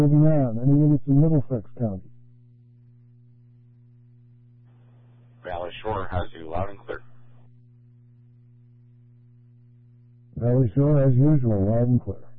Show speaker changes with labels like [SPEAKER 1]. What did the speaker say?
[SPEAKER 1] Moving on, any minutes in Middlesex County?
[SPEAKER 2] Valley Shore has you loud and clear.
[SPEAKER 1] Valley Shore, as usual, loud and clear.